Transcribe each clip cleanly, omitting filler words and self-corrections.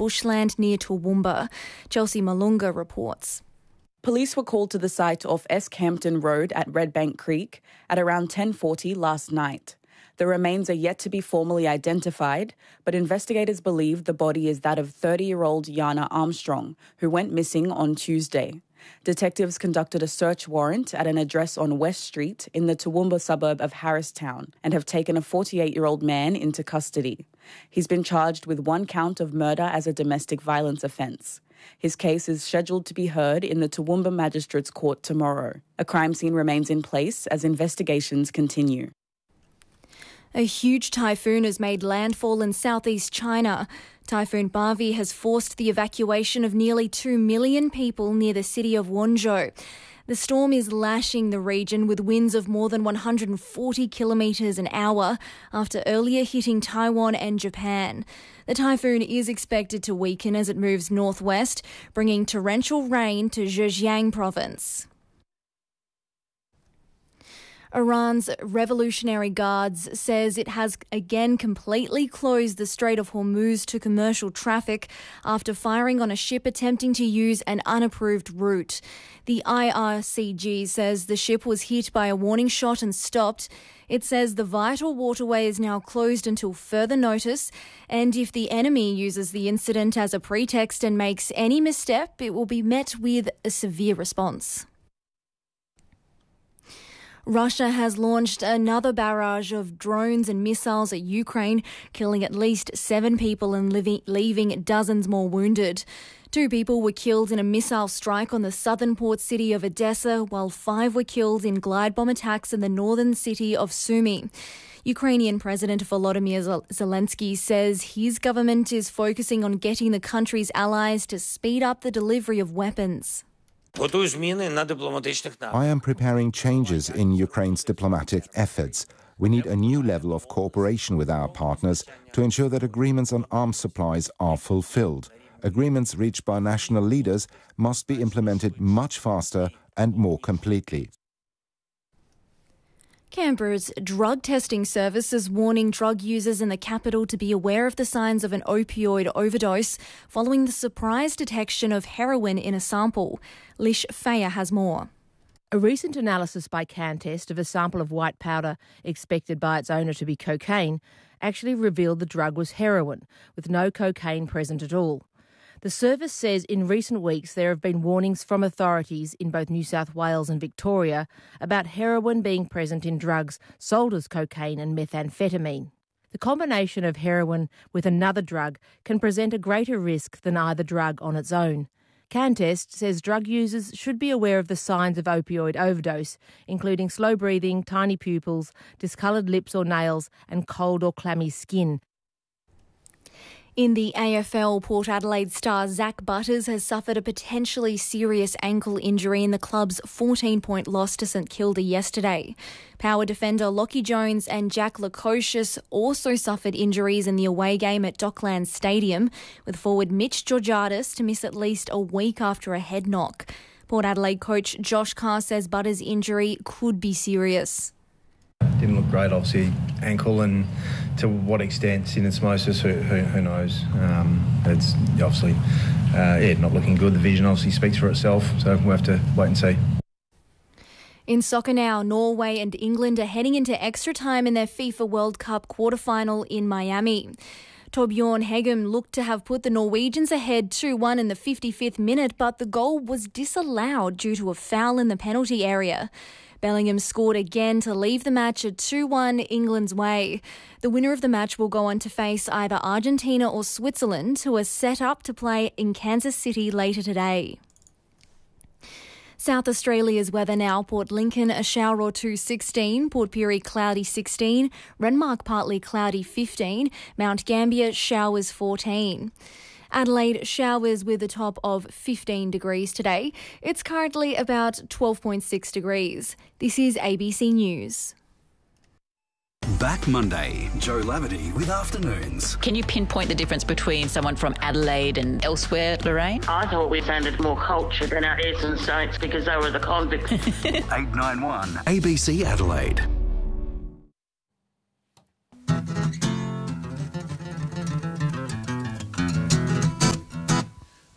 bushland near Toowoomba. Chelsea Malunga reports. Police were called to the site off Escampton Road at Red Bank Creek at around 10:40 last night. The remains are yet to be formally identified, but investigators believe the body is that of 30-year-old Yana Armstrong, who went missing on Tuesday. Detectives conducted a search warrant at an address on West Street in the Toowoomba suburb of Harristown and have taken a 48-year-old man into custody. He's been charged with 1 count of murder as a domestic violence offence. His case is scheduled to be heard in the Toowoomba Magistrates Court tomorrow. A crime scene remains in place as investigations continue. A huge typhoon has made landfall in southeast China. Typhoon Bavi has forced the evacuation of nearly 2 million people near the city of Wenzhou. The storm is lashing the region with winds of more than 140 kilometres an hour after earlier hitting Taiwan and Japan. The typhoon is expected to weaken as it moves northwest, bringing torrential rain to Zhejiang province. Iran's Revolutionary Guards says it has again completely closed the Strait of Hormuz to commercial traffic after firing on a ship attempting to use an unapproved route. The IRCG says the ship was hit by a warning shot and stopped. It says the vital waterway is now closed until further notice, and if the enemy uses the incident as a pretext and makes any misstep, it will be met with a severe response. Russia has launched another barrage of drones and missiles at Ukraine, killing at least 7 people and leaving dozens more wounded. 2 people were killed in a missile strike on the southern port city of Odessa, while 5 were killed in glide bomb attacks in the northern city of Sumy. Ukrainian President Volodymyr Zelensky says his government is focusing on getting the country's allies to speed up the delivery of weapons. I am preparing changes in Ukraine's diplomatic efforts. We need a new level of cooperation with our partners to ensure that agreements on arms supplies are fulfilled. Agreements reached by national leaders must be implemented much faster and more completely. Canberra's drug testing service is warning drug users in the capital to be aware of the signs of an opioid overdose following the surprise detection of heroin in a sample. Lish Faya has more. A recent analysis by CanTest of a sample of white powder expected by its owner to be cocaine actually revealed the drug was heroin, with no cocaine present at all. The service says in recent weeks there have been warnings from authorities in both New South Wales and Victoria about heroin being present in drugs sold as cocaine and methamphetamine. The combination of heroin with another drug can present a greater risk than either drug on its own. CanTest says drug users should be aware of the signs of opioid overdose, including slow breathing, tiny pupils, discoloured lips or nails, and cold or clammy skin. In the AFL, Port Adelaide star Zach Butters has suffered a potentially serious ankle injury in the club's 14-point loss to St Kilda yesterday. Power defender Lockie Jones and Jack Lukosius also suffered injuries in the away game at Docklands Stadium, with forward Mitch Georgiadis to miss at least a week after a head knock. Port Adelaide coach Josh Carr says Butters' injury could be serious. Didn't look great, obviously, ankle, and to what extent syndesmosis, who knows. It's obviously not looking good. The vision obviously speaks for itself, so we'll have to wait and see. In soccer now, Norway and England are heading into extra time in their FIFA World Cup quarter-final in Miami. Torbjorn Hegem looked to have put the Norwegians ahead 2-1 in the 55th minute, but the goal was disallowed due to a foul in the penalty area. Bellingham scored again to leave the match at 2-1 England's way. The winner of the match will go on to face either Argentina or Switzerland, who are set up to play in Kansas City later today. South Australia's weather now. Port Lincoln, a shower or two 16. Port Pirie, cloudy 16. Renmark, partly cloudy 15. Mount Gambier, showers 14. Adelaide, showers with a top of 15 degrees today. It's currently about 12.6 degrees. This is ABC News. Back Monday, Joe Laverty with Afternoons. Can you pinpoint the difference between someone from Adelaide and elsewhere, Lorraine? I thought we sounded more cultured than our Eastern states because they were the convicts. 891 ABC Adelaide.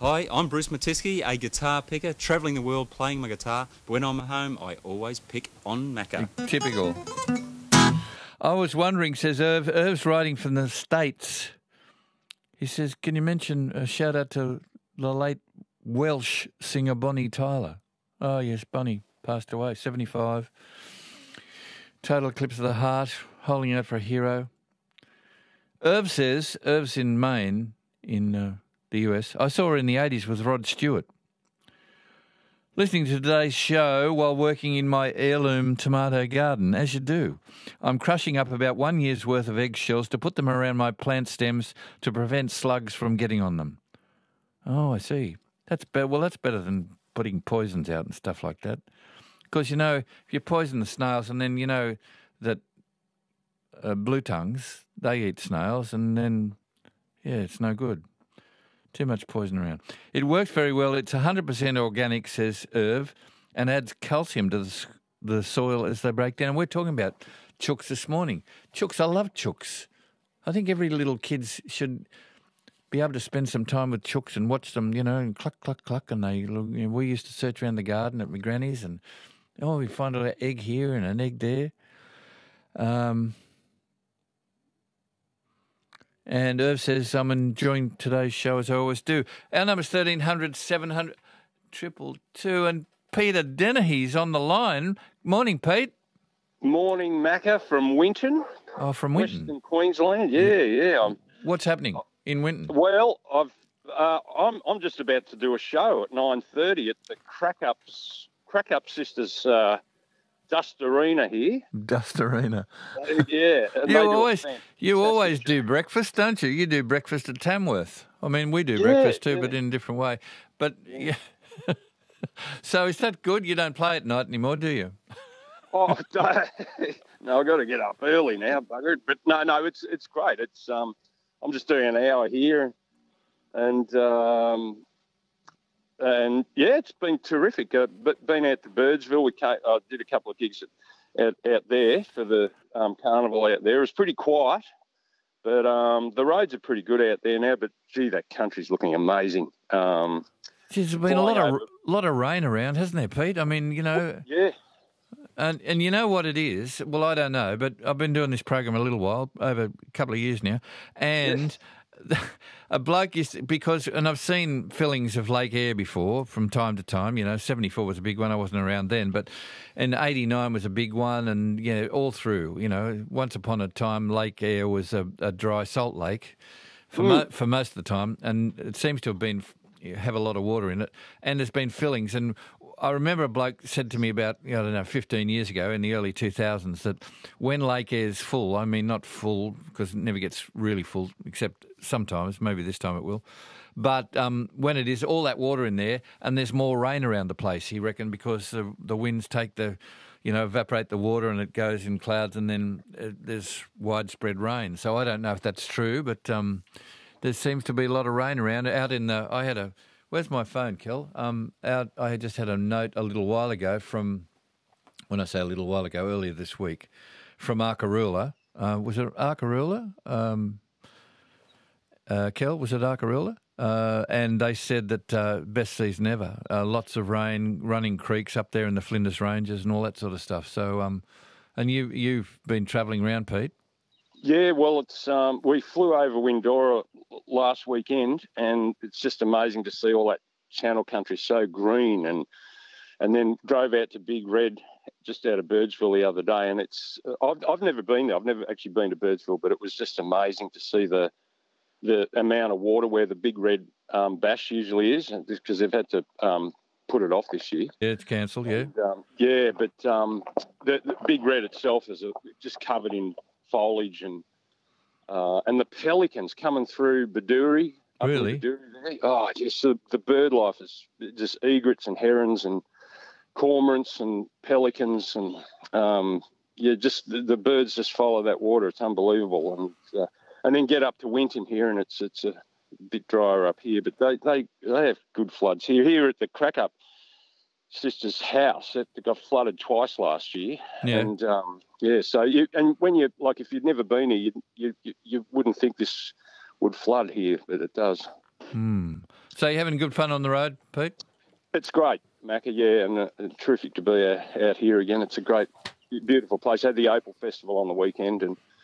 Hi, I'm Bruce Matisky, a guitar picker, travelling the world playing my guitar. But when I'm at home, I always pick on Macca. Typical. I was wondering, says Irv, Irv's writing from the States. He says, can you mention a shout out to the late Welsh singer Bonnie Tyler? Oh, yes, Bonnie passed away, 75. Total eclipse of the heart, holding out for a hero. Irv says, Irv's in Maine, in the US. I saw her in the 80s with Rod Stewart. Listening to today's show while working in my heirloom tomato garden, as you do. I'm crushing up about 1 year's worth of eggshells to put them around my plant stems to prevent slugs from getting on them. Oh, I see. That's better. Well, that's better than putting poisons out and stuff like that. Because, you know, if you poison the snails and then you know that blue tongues, they eat snails and then, yeah, it's no good. Too much poison around. It works very well. It's 100% organic, says Irv, and adds calcium to the soil as they break down. And we're talking about chooks this morning. Chooks, I love chooks. I think every little kid should be able to spend some time with chooks and watch them, you know, and cluck, cluck, cluck. And they, you know, we used to search around the garden at my granny's and, oh, we find an egg here and an egg there. And Irv says, I'm enjoying today's show as I always do. Our number's 1300 700 222. And Peter Dennehy's on the line. Morning, Pete. Morning, Macca from Winton. Oh, from Winton. Western Queensland. Yeah. What's happening in Winton? Well, I'm just about to do a show at 9:30 at the Crack Up Sisters Dust Arena here. Dust Arena. Yeah. You always do breakfast, don't you? You do breakfast at Tamworth. I mean, we do breakfast too, but in a different way. But yeah. So is that good? You don't play at night anymore, do you? Oh, no, I've got to get up early now, bugger. But no, it's great. It's I'm just doing an hour here, and yeah, it's been terrific. But been out to Birdsville, I did a couple of gigs out there for the carnival out there. It was pretty quiet, but the roads are pretty good out there now. But gee, that country's looking amazing. There's been a lot of rain around, hasn't there, Pete? I mean, you know. Yeah. And you know what it is? Well, I don't know, but I've been doing this program a little while, over a couple of years now, and a bloke and I've seen fillings of Lake Eyre before from time to time. You know, 74 was a big one. I wasn't around then, and 89 was a big one, and all through. You know, once upon a time, Lake Eyre was a dry salt lake for most of the time, and it seems to have a lot of water in it, and there's been fillings. And I remember a bloke said to me about, 15 years ago in the early 2000s that when Lake Eyre's full, I mean not full because it never gets really full except sometimes, maybe this time it will, but when it is all that water in there and there's more rain around the place, he reckoned, because the winds take evaporate the water and it goes in clouds and then there's widespread rain. So I don't know if that's true, but there seems to be a lot of rain around. Where's my phone, Kel? I just had a note a little while ago earlier this week, from Arkaroola. Was it Arkaroola? Kel, was it Arkaroola? And they said that best season ever. Lots of rain, running creeks up there in the Flinders Ranges and all that sort of stuff. So, and you've been travelling around, Pete? Yeah, well, it's we flew over Windora last weekend, and it's just amazing to see all that Channel country so green, and then drove out to Big Red just out of Birdsville the other day, and it's I've never been there. I've never actually been to Birdsville, but it was just amazing to see the amount of water where the Big Red bash usually is, because they've had to put it off this year. Yeah, it's cancelled. Yeah, but the Big Red itself is just covered in foliage and the pelicans coming through Baduri. Really? Oh, just the bird life is just egrets and herons and cormorants and pelicans and just the birds just follow that water. It's unbelievable. And then get up to Winton here, and it's a bit drier up here, but they have good floods here. Here at the Crack Up Sisters' house, it got flooded twice last year. Yeah. And so when you if you'd never been here, you wouldn't think this would flood here, but it does. So you're having good fun on the road, Pete? It's great, Macca, yeah, and terrific to be out here again. It's a great, beautiful place. I had the Opal Festival on the weekend,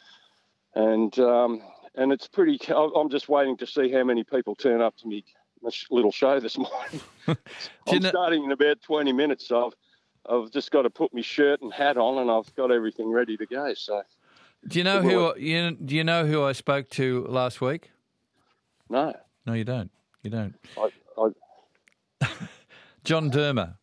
and it's pretty. I'm just waiting to see how many people turn up to my little show this morning. I'm starting in about 20 minutes, so I've just got to put my shirt and hat on, and I've got everything ready to go. So, do you know who I spoke to last week? No, you don't. You don't. I John Dermer.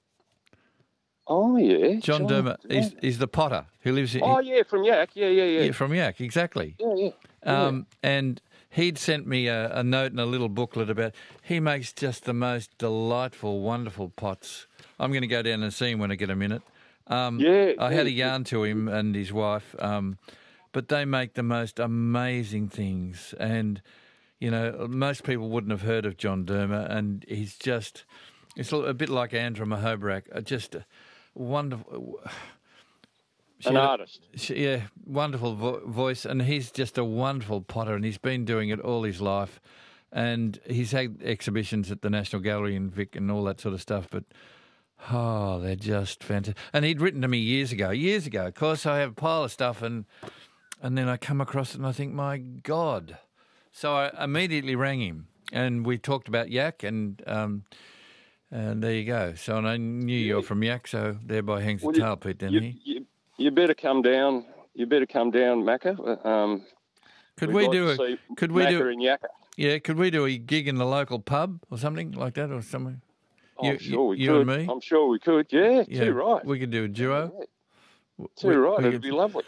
Oh yeah, John Dermer. He's the potter who lives here. Oh yeah, from Yak. Yeah, from Yak, exactly. Yeah. And he'd sent me a note and a little booklet about. He makes just the most delightful, wonderful pots. I'm going to go down and see him when I get a minute. I had a yarn to him and his wife, but they make the most amazing things. And you know, most people wouldn't have heard of John Dermer, and he's just. It's a bit like Andrew Mahobrak, just wonderful. An artist. Wonderful voice, and he's just a wonderful potter, and he's been doing it all his life. And he's had exhibitions at the National Gallery in Vic and all that sort of stuff, but, they're just fantastic. And he'd written to me years ago. Of course, I have a pile of stuff, and then I come across it and I think, my God. So I immediately rang him, and we talked about Yak, and there you go. So I knew you're from Yak, so thereby hangs the tail, Pete Dennehy. You better come down. Macca. Could we do in Yakka? Yeah, could we do a gig in the local pub or something like that, or somewhere? I'm sure we could. You and me? I'm sure we could. Yeah, too right. We could do a duo. Too right. It'd be lovely.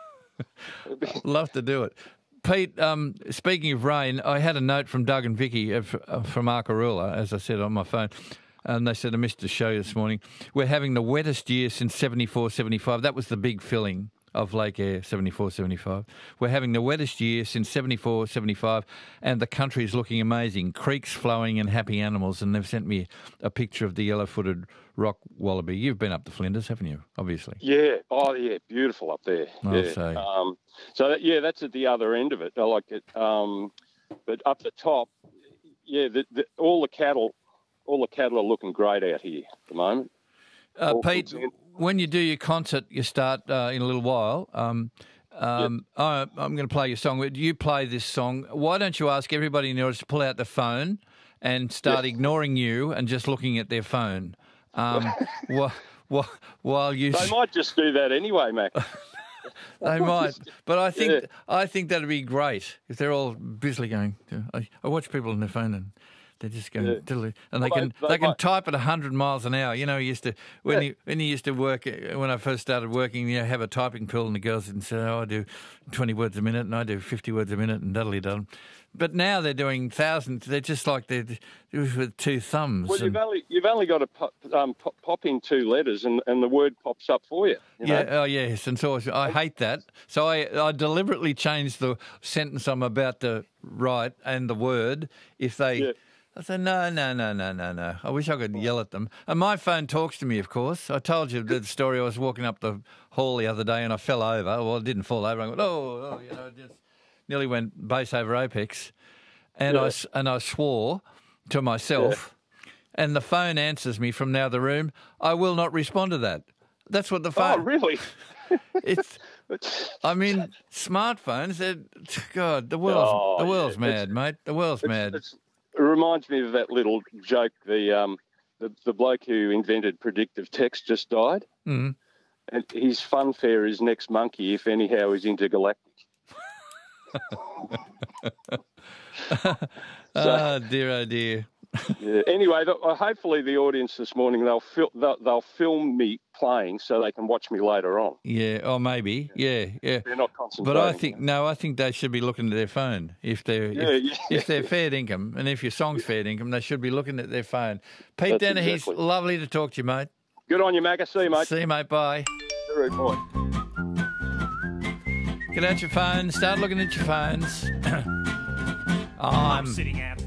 Love to do it. Pete, speaking of rain, I had a note from Doug and Vicky from Arkaroola, as I said on my phone, and they said I missed the show this morning. We're having the wettest year since 74-75. That was the big filling of Lake Eyre, 74-75. We're having the wettest year since 74-75, and the country is looking amazing. Creeks flowing and happy animals, and they've sent me a picture of the yellow-footed rock wallaby. You've been up to Flinders, haven't you, obviously? Yeah. Oh, yeah, beautiful up there. I'll say. That's at the other end of it. I like it. But up the top, all the cattle are looking great out here at the moment. Pete, when you do your concert, you start in a little while. I'm going to play your song. You play this song. Why don't you ask everybody in the audience to pull out the phone and start ignoring you and just looking at their phone? While you... They might just do that anyway, Mac. They might, but I think that'd be great if they're all busily going. I watch people on their phone and they're just going diddly, and they can type at 100 miles an hour. You know, when you used to work, when I first started working, have a typing pill, and the girls would say, I do 20 words a minute, and I do 50 words a minute, and duddly-dum. But now they're doing thousands. They're just like they're with two thumbs. Well, you've only got to pop in two letters, and the word pops up for you. Yeah. Oh, yes. And so I hate that. So I deliberately changed the sentence I'm about to write and the word if they. Yeah. I said, no. I wish I could yell at them. And my phone talks to me, of course. I told you the story. I was walking up the hall the other day and I fell over. Well, I didn't fall over. I went, just nearly went base over apex. And I swore to myself. Yeah. And the phone answers me from the other room, I will not respond to that. That's what the phone... Oh, really? Smartphones, God, the world's mad, mate. The world's mad. It reminds me of that little joke. The bloke who invented predictive text just died. Mm-hmm. And his funfair is next monkey, if anyhow, is intergalactic. Oh, dear. Yeah. Anyway, hopefully the audience this morning, they'll film me playing so they can watch me later on. Yeah, or maybe, yeah. They're not concentrating. But I think they should be looking at their phone if they're fair income, and if your song's fair income, they should be looking at their phone. Pete Dennehy's lovely to talk to you, mate. Good on you, Magga. See you, mate. See you, mate. Bye. Very good. Get out your phones. Start looking at your phones. I'm sitting out